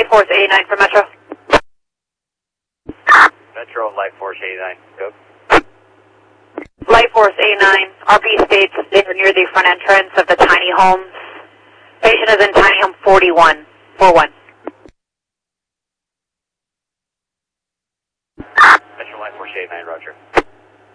Light Force 89 for Metro. Metro, Light Force 89, go. Light Force 89, RB states they are near the front entrance of the tiny homes. Patient is in tiny home 41. 41. Metro, Light Force 89, roger.